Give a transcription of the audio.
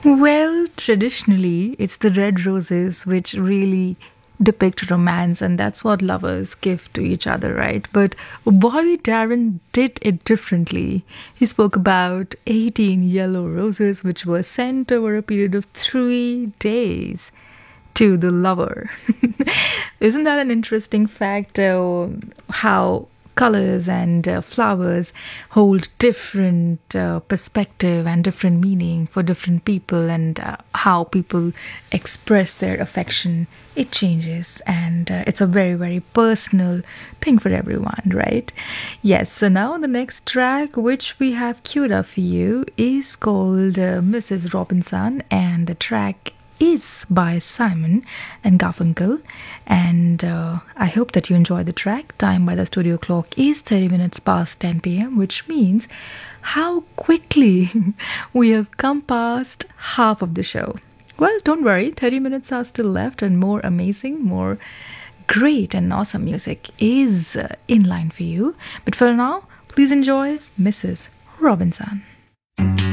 Well, traditionally, it's the red roses which really depict romance, and that's what lovers give to each other, right? But Bobby Darin did it differently. He spoke about 18 yellow roses which were sent over a period of 3 days to the lover. Isn't that an interesting fact? How colors and flowers hold different perspective and different meaning for different people, and how people express their affection, it changes, and it's a very, very personal thing for everyone, right? Yes, so now the next track which we have queued up for you is called Mrs. Robinson, and the track is by Simon and Garfunkel, and I hope that you enjoy the track. Time by the studio clock is 30 minutes past 10 p.m., which means how quickly we have come past half of the show. Well, don't worry, 30 minutes are still left, and more amazing, more great and awesome music is in line for you. But for now, please enjoy Mrs. Robinson.